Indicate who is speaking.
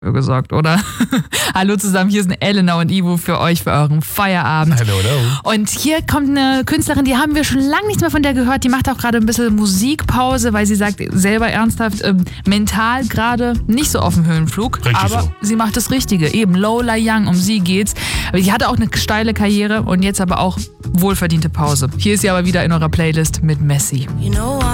Speaker 1: gesorgt, oder? Hallo zusammen, hier sind Elena und Ivo für euch, für euren Feierabend.
Speaker 2: Hallo.
Speaker 1: Und hier kommt eine Künstlerin, die haben wir schon lange nichts mehr von der gehört. Die macht auch gerade ein bisschen Musikpause, weil sie sagt selber ernsthaft, mental gerade nicht so auf dem Höhenflug.
Speaker 2: Richtig
Speaker 1: aber
Speaker 2: so.
Speaker 1: sie macht das Richtige. Eben Lola Young, um sie geht's. Die hatte auch eine steile Karriere und jetzt aber auch wohlverdiente Pause. Hier ist sie aber wieder in eurer Playlist mit Messi.